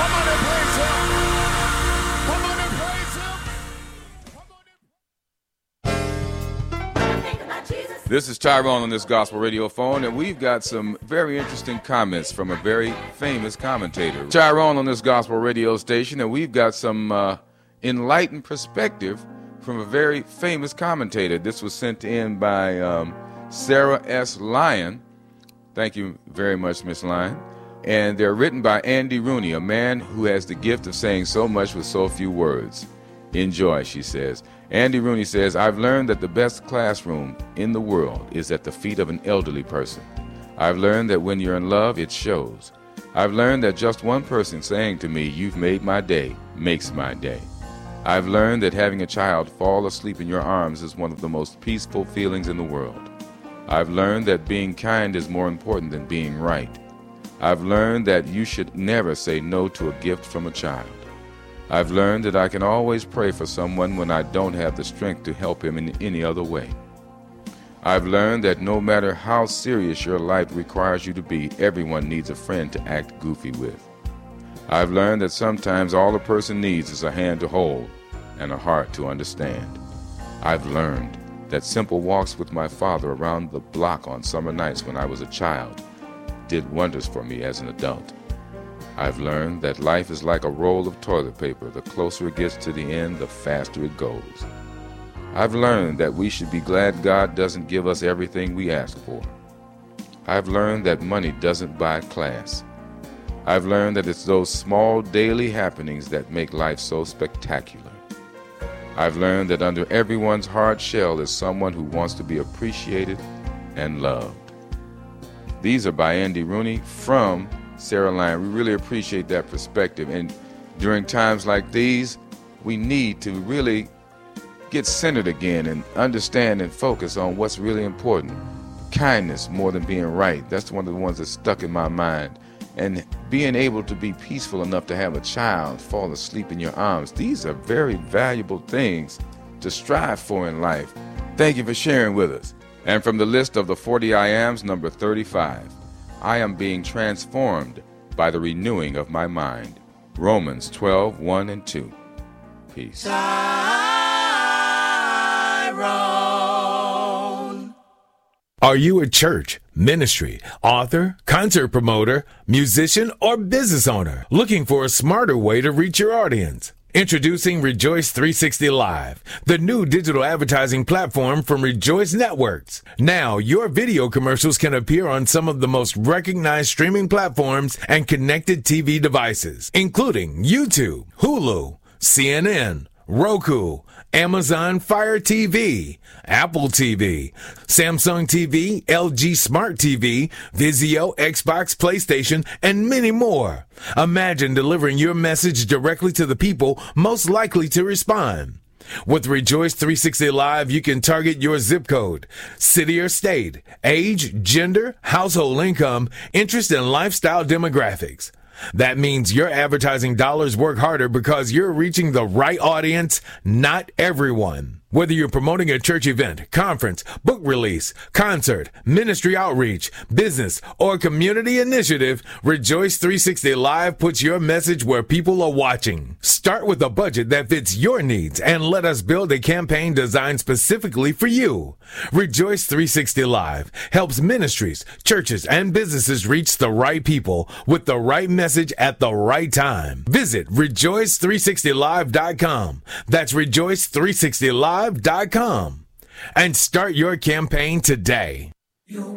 Come on and praise him. Come on and praise him. This is Tyrone on this gospel radio phone, and we've got some very interesting comments from a very famous commentator. Tyrone on this gospel radio station, and we've got some enlightened perspective from a very famous commentator. This was sent in by Sarah S. Lyon. Thank you very much, Miss Lyon. And they're written by Andy Rooney, a man who has the gift of saying so much with so few words. Enjoy, she says. Andy Rooney says, I've learned that the best classroom in the world is at the feet of an elderly person. I've learned that when you're in love, it shows. I've learned that just one person saying to me, you've made my day, makes my day. I've learned that having a child fall asleep in your arms is one of the most peaceful feelings in the world. I've learned that being kind is more important than being right. I've learned that you should never say no to a gift from a child. I've learned that I can always pray for someone when I don't have the strength to help him in any other way. I've learned that no matter how serious your life requires you to be, everyone needs a friend to act goofy with. I've learned that sometimes all a person needs is a hand to hold and a heart to understand. I've learned that simple walks with my father around the block on summer nights when I was a child did wonders for me as an adult. I've learned that life is like a roll of toilet paper. The closer it gets to the end, the faster it goes. I've learned that we should be glad God doesn't give us everything we ask for. I've learned that money doesn't buy class. I've learned that it's those small daily happenings that make life so spectacular. I've learned that under everyone's hard shell is someone who wants to be appreciated and loved. These are by Andy Rooney from Sarah Lyon. We really appreciate that perspective. And during times like these, we need to really get centered again and understand and focus on what's really important. Kindness more than being right. That's one of the ones that's stuck in my mind. And being able to be peaceful enough to have a child fall asleep in your arms. These are very valuable things to strive for in life. Thank you for sharing with us. And from the list of the 40 I Ams, number 35, I am being transformed by the renewing of my mind. Romans 12, 1 and 2. Peace. Tyrone. Are you a church, ministry, author, concert promoter, musician, or business owner looking for a smarter way to reach your audience? Introducing Rejoice 360 Live, the new digital advertising platform from Rejoice Networks. Now, your video commercials can appear on some of the most recognized streaming platforms and connected TV devices, including YouTube, Hulu, CNN, Roku, Amazon Fire TV, Apple TV, Samsung TV, LG Smart TV, Vizio, Xbox, PlayStation, and many more. Imagine delivering your message directly to the people most likely to respond. With Rejoice 360 Live, you can target your zip code, city or state, age, gender, household income, interest, and lifestyle demographics. That means your advertising dollars work harder because you're reaching the right audience, not everyone. Whether you're promoting a church event, conference, book release, concert, ministry outreach, business, or community initiative, Rejoice 360 Live puts your message where people are watching. Start with a budget that fits your needs and let us build a campaign designed specifically for you. Rejoice 360 Live helps ministries, churches, and businesses reach the right people with the right message at the right time. Visit rejoice360live.com. That's rejoice360live.com and start your campaign today.